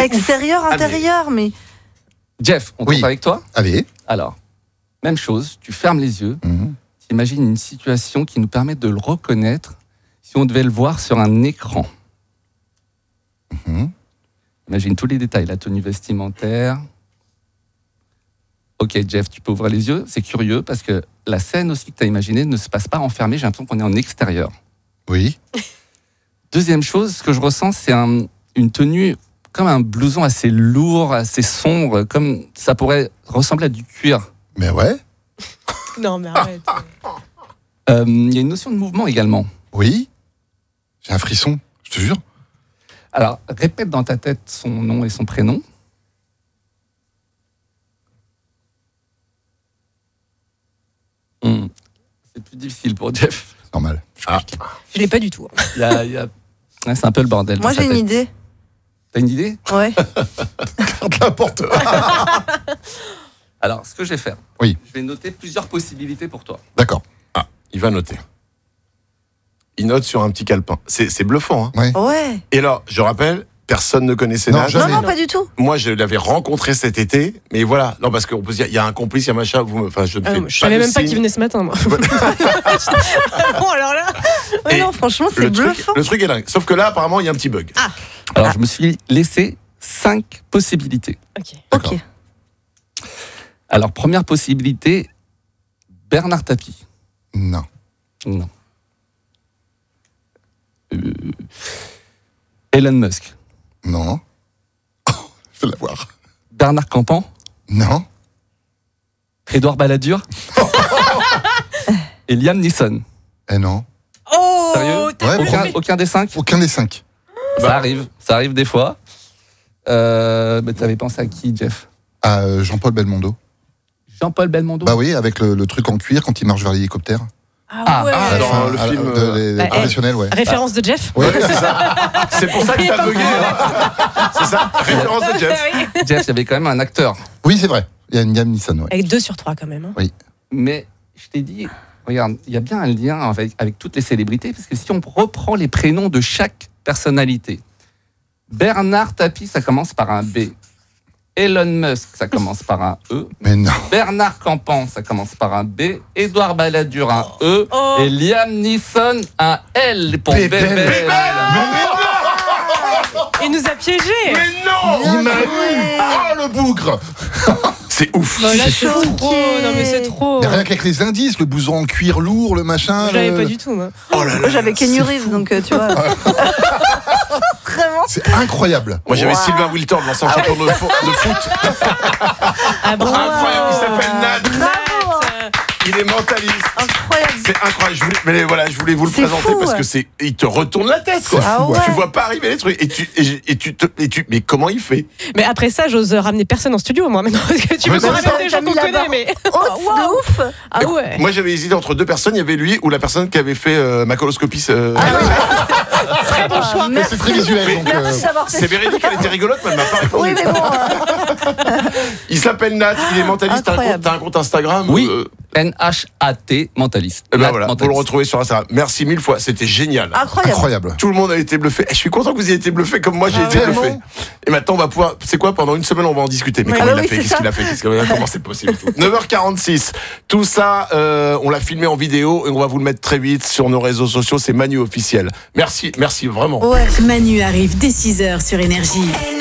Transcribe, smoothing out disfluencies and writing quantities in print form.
Extérieur, intérieur, mais... Jeff, on compte avec toi ? Allez. Alors, même chose, tu fermes les yeux, tu imagines une situation qui nous permet de le reconnaître si on devait le voir sur un écran. Imagine tous les détails, la tenue vestimentaire. Ok, Jeff, tu peux ouvrir les yeux. C'est curieux parce que la scène aussi que tu as imaginée ne se passe pas enfermée. J'ai l'impression qu'on est en extérieur. Oui. Deuxième chose, ce que je ressens, c'est une tenue comme un blouson assez lourd, assez sombre, comme ça pourrait ressembler à du cuir. Mais ouais. Non, mais arrête. Il y a une notion de mouvement également. Oui. J'ai un frisson, je te jure. Alors, répète dans ta tête son nom et son prénom. C'est plus difficile pour Jeff. Normal. Je l'ai pas du tout. Ouais, c'est un peu le bordel. Moi, j'ai une idée. T'as une idée ? Ouais. Garde la porte. Alors, ce que je vais faire, Oui. je vais noter plusieurs possibilités pour toi. D'accord. Il va noter. Il note sur un petit calepin. C'est bluffant. Hein. Ouais. Et alors, je rappelle, personne ne connaissait Non, Nat. jamais. Non, pas du tout. Moi, je l'avais rencontré cet été, mais voilà. Non, parce qu'on peut se dire, il y a un complice, il y a machin. Je savais même pas qu'il venait ce matin, moi. Bon, alors là. Ouais, Et non, franchement, c'est bluffant. Le truc est dingue. Sauf que là, apparemment, il y a un petit bug. Alors, je me suis laissé 5 possibilités. Ok. Alors, première possibilité, Bernard Tapie. Non. Non. Elon Musk. Non. Je vais l'avoir. Bernard Campan. Non. Édouard Balladur. Et Liam Neeson. Eh non. Oh, Sérieux ? t'as Ouais, Aucun des 5 ? Aucun des 5. Ça arrive des fois. Mais t'avais pensé à qui, Jeff ? À Jean-Paul Belmondo. Jean-Paul Belmondo. Bah oui, avec le truc en cuir quand il marche vers l'hélicoptère. Ah ouais. À la dans fin, le à la- film, les professionnels, ouais. Référence de Jeff. Ouais. C'est ça. C'est pour ça que ça a bugué. Hein. C'est ça. Référence de Jeff. Jeff, il y avait quand même un acteur. Oui, c'est vrai. Il y a une gamme Nissan, ouais. Avec 2 sur 3 quand même. Hein. Mais je t'ai dit, regarde, il y a bien un lien avec toutes les célébrités, parce que si on reprend les prénoms de chaque personnalité, Bernard Tapie, ça commence par un B. Elon Musk, ça commence par un E. Mais non. Bernard Campan, ça commence par un B. Édouard Balladur, un E. Oh. Et Liam Neeson, un L pour Bébel. Il nous a piégés. Mais non. Il m'a eu. Oh, le bougre. C'est ouf. Bah, là, c'est choquée. trop. Non, mais c'est trop. Mais rien qu'avec les indices, le blouson en cuir lourd, le machin. Je l'avais pas du tout, moi. Oh là là. Moi, j'avais Kenny Reeves, donc tu vois. Vraiment. C'est incroyable. Moi, j'avais Wow. Sylvain Wiltord, l'ancien champion de foot. Ah bon. Incroyable. Il s'appelle Nat. Bravo. Il est mentaliste. Incroyable. C'est incroyable. Je voulais vous le C'est présenter fou, parce ouais. que il te retourne la tête, quoi. Ah ouais. Tu vois pas arriver les trucs mais comment il fait? Mais après ça, j'ose ramener personne en studio, moi, maintenant. Parce que tu Ouais, peux c'est pas ça. ramener des gens T'as qu'on mis la connaît, barre mais. haute de ouf. Ah ouais. Moi, j'avais hésité entre 2 personnes. Il y avait lui ou la personne qui avait fait ma coloscopie. Très bon choix. Mais c'est très visuel, donc. Merci d'avoir fait C'est véridique, elle était rigolote, mais elle m'a pas répondu. Oui, mais bon. Il s'appelle Nat, il est mentaliste. Incroyable. T'as un compte Instagram? Oui. NHAT, mentaliste. Et ben Nat voilà, vous le mentaliste. retrouvez sur Instagram. Merci 1000 fois, c'était génial. Incroyable. Tout le monde a été bluffé. Je suis content que vous ayez été bluffé comme moi j'ai été tellement. bluffé. Et maintenant on va pouvoir, c'est quoi, pendant une semaine on va en discuter. Mais Ouais. comment Ah il a oui, fait, c'est qu'est-ce ça. qu'il a fait, comment c'est possible. 9h46. Tout ça, on l'a filmé en vidéo et on va vous le mettre très vite sur nos réseaux sociaux. C'est Manu officiel. Merci vraiment. Ouais. Manu arrive dès 6h sur Énergie.